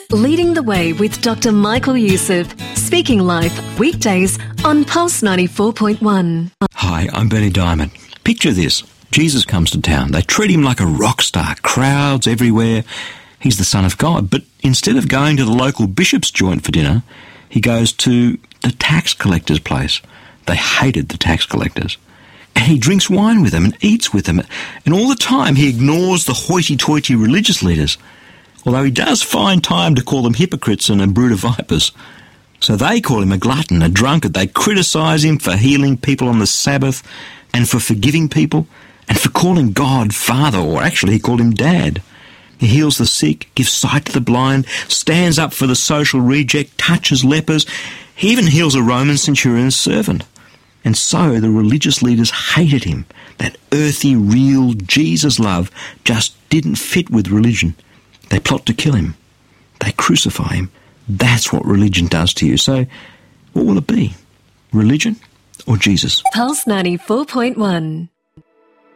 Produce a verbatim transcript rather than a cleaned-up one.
Leading the Way with Doctor Michael Youssef. Speaking Life, weekdays on Pulse ninety-four point one. Hi, I'm Bernie Diamond. Picture this. Jesus comes to town. They treat him like a rock star. Crowds everywhere. He's the Son of God. But instead of going to the local bishop's joint for dinner, he goes to the tax collector's place. They hated the tax collectors. And he drinks wine with them and eats with them. And all the time he ignores the hoity-toity religious leaders, although he does find time to call them hypocrites and a brood of vipers. So they call him a glutton, a drunkard. They criticise him for healing people on the Sabbath and for forgiving people and for calling God Father, or actually he called him Dad. He heals the sick, gives sight to the blind, stands up for the social reject, touches lepers. He even heals a Roman centurion's servant. And so the religious leaders hated him. That earthy, real Jesus love just didn't fit with religion. They plot to kill him. They crucify him. That's what religion does to you. So what will it be? Religion or Jesus? Pulse ninety-four point one.